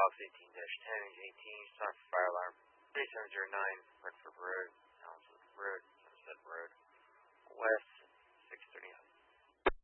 Fox 18-10, 18, start fire alarm. 3709, Redford Road, Sunset Road.